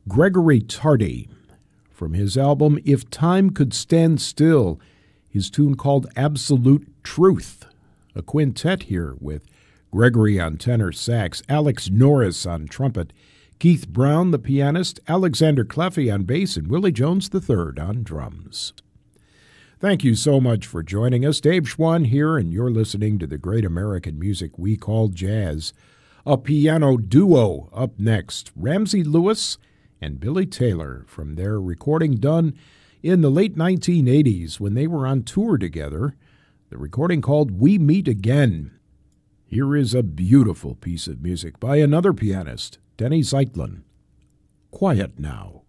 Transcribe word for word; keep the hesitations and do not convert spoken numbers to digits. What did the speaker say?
Gregory Tardy, from his album If Time Could Stand Still, his tune called Absolute Truth. A quintet here with Gregory on tenor sax, Alex Norris on trumpet, Keith Brown, the pianist, Alexander Cleffy on bass, and Willie Jones the third on drums. Thank you so much for joining us. Dave Schwann here, and you're listening to the great American music we call jazz. A piano duo up next, Ramsey Lewis and Billy Taylor, from their recording done in the late nineteen eighties when they were on tour together, the recording called We Meet Again. Here is a beautiful piece of music by another pianist, Denny Zeitlin. Quiet Now.